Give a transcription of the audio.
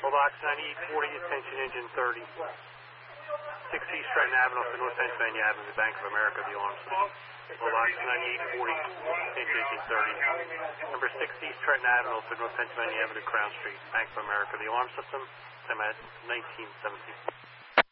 Box 9840, attention engine 30. 6 East Stratton Avenue for North Pennsylvania Avenue, Bank of America, the alarm system. Box 9840, attention engine 30. Number 6 East Stratton Avenue for North Pennsylvania Avenue, Crown Street, Bank of America, the alarm system. I'm at 1917.